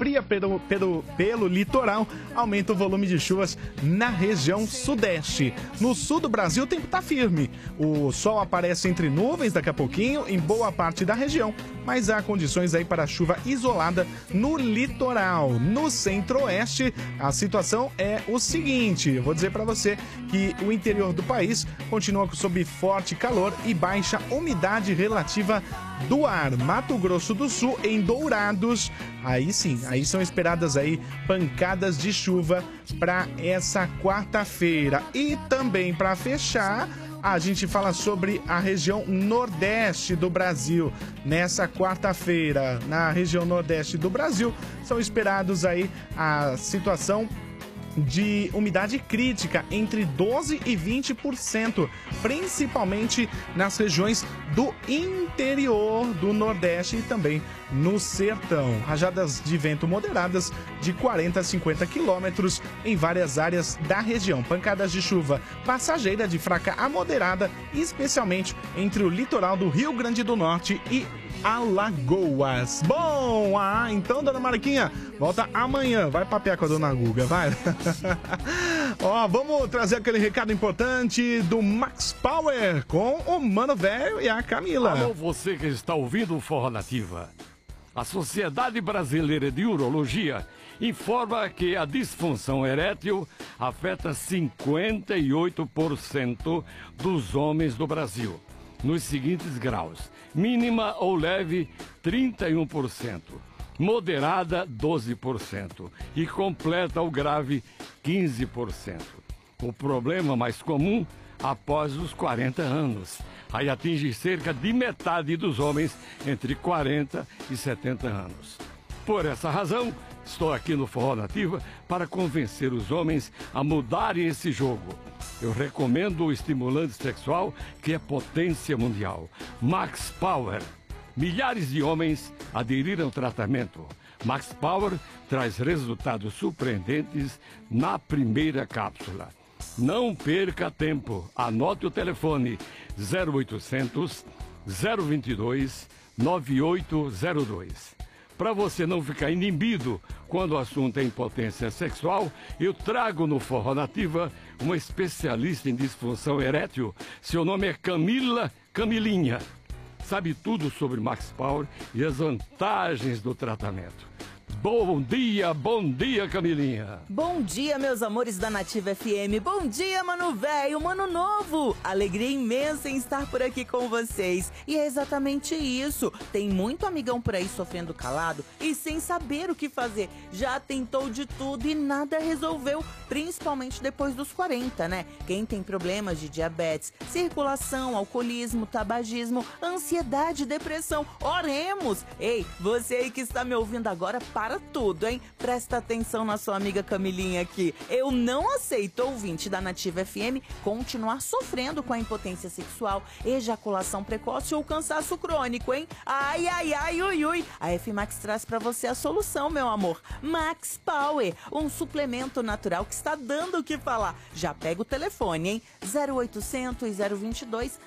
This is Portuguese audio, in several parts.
fria pelo litoral, aumenta o volume de chuvas na região sudeste. No sul do Brasil, o tempo está firme. O sol aparece entre nuvens daqui a pouquinho em boa parte da região, mas há condições aí para chuva isolada no litoral. No centro-oeste, a situação é o seguinte, eu vou dizer para você que o interior do país continua sob forte calor e baixa umidade relativa do ar. Mato Grosso do Sul, em Dourados, aí sim, aí são esperadas aí pancadas de chuva para essa quarta-feira. E também para fechar, a gente fala sobre a região nordeste do Brasil. Nessa quarta-feira, na região nordeste do Brasil, são esperados aí a situação de umidade crítica entre 12% e 20%, principalmente nas regiões do interior do Nordeste e também no sertão. Rajadas de vento moderadas de 40 a 50 quilômetros em várias áreas da região. Pancadas de chuva passageira de fraca a moderada, especialmente entre o litoral do Rio Grande do Norte e Alagoas. Bom, então, dona Mariquinha, volta amanhã. Vai papear com a dona Guga, vai. Ó, vamos trazer aquele recado importante do Max Power com o Mano Velho e a Camila. Alô, você que está ouvindo o Forró Nativa. A Sociedade Brasileira de Urologia informa que a disfunção erétil afeta 58% dos homens do Brasil, nos seguintes graus: mínima ou leve, 31%, moderada, 12% e completa ou grave, 15%. O problema mais comum após os 40 anos. Aí atinge cerca de metade dos homens entre 40 e 70 anos. Por essa razão, estou aqui no Forró Nativa para convencer os homens a mudarem esse jogo. Eu recomendo o estimulante sexual que é potência mundial, Max Power. Milhares de homens aderiram ao tratamento. Max Power traz resultados surpreendentes na primeira cápsula. Não perca tempo. Anote o telefone 0800 022 9802. Para você não ficar inibido quando o assunto é impotência sexual, eu trago no Forró Nativa uma especialista em disfunção erétil. Seu nome é Camilinha. Sabe tudo sobre Max Power e as vantagens do tratamento. Bom dia, Camilinha. Bom dia, meus amores da Nativa FM. Bom dia, mano velho, mano novo. Alegria imensa em estar por aqui com vocês. E é exatamente isso. Tem muito amigão por aí sofrendo calado e sem saber o que fazer. Já tentou de tudo e nada resolveu, principalmente depois dos 40, né? Quem tem problemas de diabetes, circulação, alcoolismo, tabagismo, ansiedade, depressão, oremos. Ei, você aí que está me ouvindo agora, para tudo, hein? Presta atenção na sua amiga Camilinha aqui. Eu não aceito, ouvinte da Nativa FM, continuar sofrendo com a impotência sexual, ejaculação precoce ou cansaço crônico, hein? Ai, ai, ai, ui, ui. A F-Max traz pra você a solução, meu amor. Max Power, um suplemento natural que está dando o que falar. Já pega o telefone, hein? 0800 022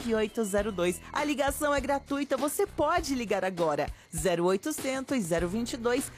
9802. A ligação é gratuita, você pode ligar agora. 0800 022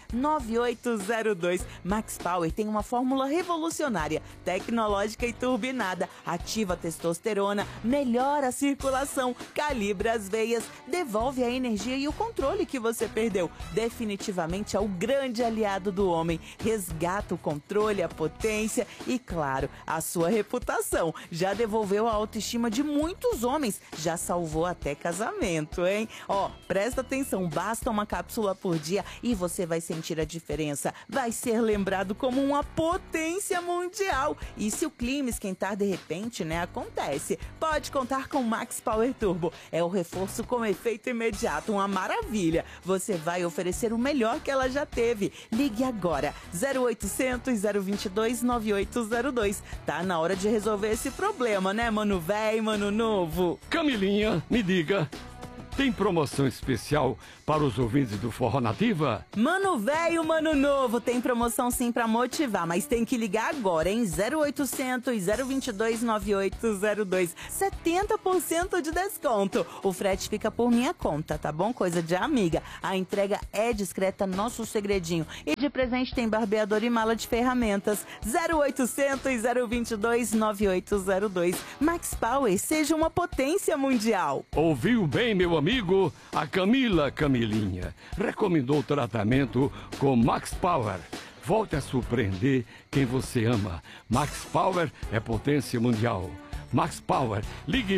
9802. Max Power tem uma fórmula revolucionária, tecnológica e turbinada. Ativa a testosterona, melhora a circulação, calibra as veias, devolve a energia e o controle que você perdeu. Definitivamente é o grande aliado do homem. Resgata o controle, a potência e, claro, a sua reputação. Já devolveu a autoestima de muitos homens, já salvou até casamento, hein? Ó, presta atenção, basta uma cápsula por dia e você vai sentir a diferença. Vai ser lembrado como uma potência mundial. E se o clima esquentar de repente, né, acontece. Pode contar com Max Power Turbo. É o reforço com efeito imediato, uma maravilha. Você vai oferecer o melhor que ela já teve. Ligue agora, 0800 022 9802. Tá na hora de resolver esse problema, né, mano velho, mano novo? Camilinha, me diga, tem promoção especial para os ouvintes do Forró Nativa? Mano velho, mano novo, tem promoção sim pra motivar, mas tem que ligar agora, hein? 0800 022 9802. 70% de desconto. O frete fica por minha conta, tá bom? Coisa de amiga. A entrega é discreta, nosso segredinho. E de presente tem barbeador e mala de ferramentas. 0800 022 9802. Max Power, seja uma potência mundial. Ouviu bem, meu amigo? A Camilinha, recomendou o tratamento com Max Power. Volte a surpreender quem você ama. Max Power é potência mundial. Max Power, ligue.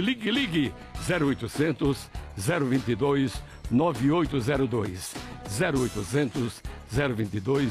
0800 022 9802. 0800 022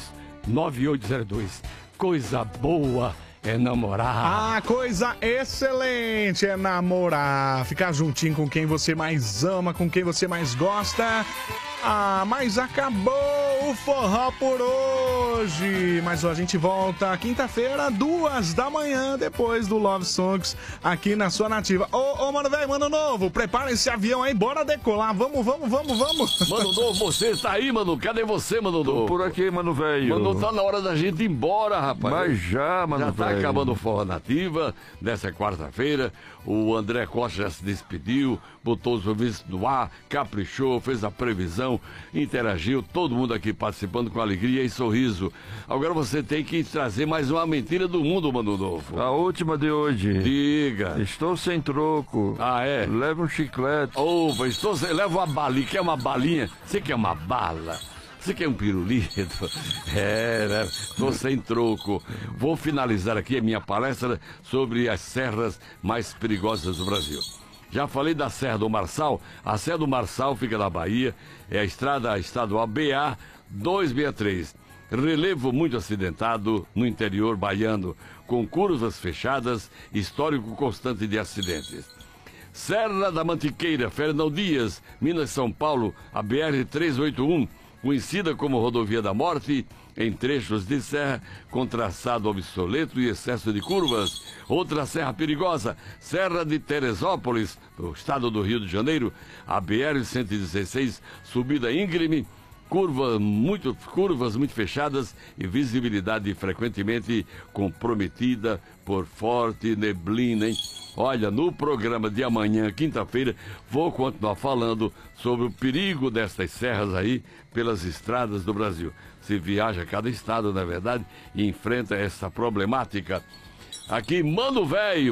9802. Coisa boa é namorar. Ah, coisa excelente é namorar. Ficar juntinho com quem você mais ama, com quem você mais gosta. Ah, mas acabou o forró por hoje. Mas ó, a gente volta quinta-feira, 2 da manhã, depois do Love Songs, aqui na sua Nativa. Ô, mano velho, mano novo, prepara esse avião aí, bora decolar. Vamos. Mano novo, você tá aí, mano? Cadê você, mano novo? Tô por aqui, mano velho. Mano, tá na hora da gente ir embora, rapaz. Mas já, mano velho. Já tá acabando o Forró Nativa, nessa quarta-feira. O André Costa já se despediu, botou os ouvintes no ar, caprichou, fez a previsão, interagiu, todo mundo aqui participando com alegria e sorriso. Agora você tem que trazer mais uma mentira do mundo, mano novo. A última de hoje. Diga. Estou sem troco. Ah, é? Leva um chiclete. Opa, leva uma balinha. Quer uma balinha? Você quer uma bala? Você quer um pirulito? Né? Tô sem troco. Vou finalizar aqui a minha palestra sobre as serras mais perigosas do Brasil. Já falei da Serra do Marçal. A Serra do Marçal fica na Bahia. É a estrada estadual BA 263. Relevo muito acidentado no interior baiano, com curvas fechadas, histórico constante de acidentes. Serra da Mantiqueira, Fernão Dias, Minas São Paulo, a BR-381, conhecida como Rodovia da Morte, em trechos de serra com traçado obsoleto e excesso de curvas. Outra serra perigosa, Serra de Teresópolis, no estado do Rio de Janeiro, a BR-116, subida íngreme, curvas muito fechadas e visibilidade frequentemente comprometida por forte neblina, hein? Olha, no programa de amanhã, quinta-feira, vou continuar falando sobre o perigo destas serras aí pelas estradas do Brasil. Se viaja a cada estado, na verdade, e enfrenta essa problemática. Aqui, mano velho,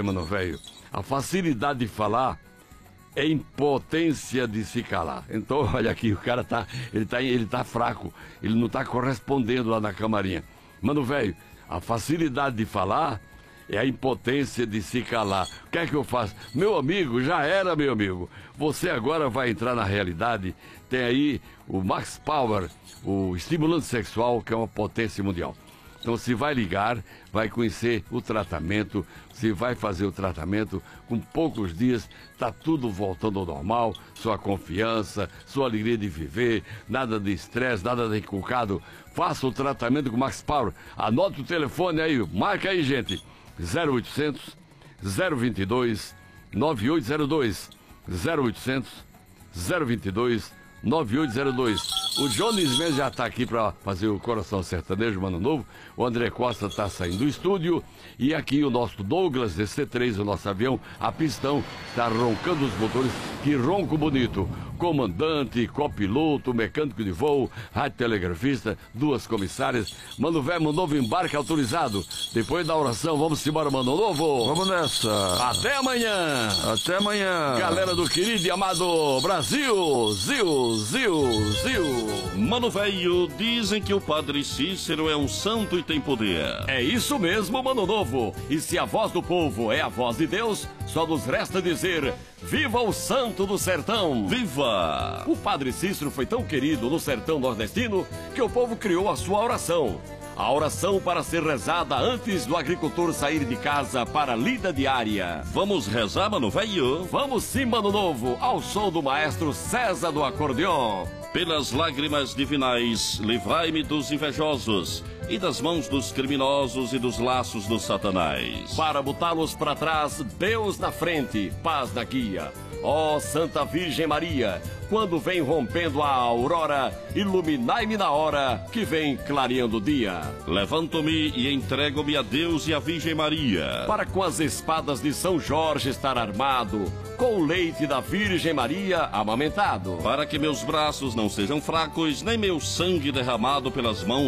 a facilidade de falar é impotência de se calar. Então, olha aqui, o cara ele tá fraco, ele não tá correspondendo lá na camarinha. Mano velho, a facilidade de falar é a impotência de se calar. O que é que eu faço? Meu amigo, já era, meu amigo. Você agora vai entrar na realidade. Tem aí o Max Power, o estimulante sexual, que é uma potência mundial. Então, se vai ligar, vai conhecer o tratamento, se vai fazer o tratamento, com poucos dias, está tudo voltando ao normal, sua confiança, sua alegria de viver, nada de estresse, nada de inculcado. Faça o tratamento com o Max Power. Anote o telefone aí, marca aí, gente. 0800 022 9802. 0800 022 9802. O Jones mesmo já está aqui para fazer o Coração Sertanejo, Mano Novo. O André Costa está saindo do estúdio. E aqui o nosso Douglas DC-3, o nosso avião a pistão, está roncando os motores. Que ronco bonito. Comandante, copiloto, mecânico de voo, radiotelegrafista, 2 comissárias. Mano Velho, Mano Novo, embarque autorizado. Depois da oração, vamos embora, Mano Novo. Vamos nessa. Até amanhã. Até amanhã. Galera do querido e amado Brasil. Zil. Mano velho, dizem que o Padre Cícero é um santo e tem poder. É isso mesmo, Mano Novo. E se a voz do povo é a voz de Deus, só nos resta dizer: viva o santo do sertão! Viva! O Padre Cícero foi tão querido no sertão nordestino que o povo criou a sua oração. A oração para ser rezada antes do agricultor sair de casa para a lida diária. Vamos rezar, Mano velho? Vamos sim, Mano Novo, ao som do maestro César do acordeon. Pelas lágrimas divinais, livrai-me dos invejosos, e das mãos dos criminosos e dos laços do Satanás. Para botá-los para trás, Deus na frente, paz na guia. Ó Santa Virgem Maria, quando vem rompendo a aurora, iluminai-me na hora que vem clareando o dia. Levanto-me e entrego-me a Deus e à Virgem Maria, Para com as espadas de São Jorge estar armado, com o leite da Virgem Maria amamentado. para que meus braços não sejam fracos, nem meu sangue derramado pelas mãos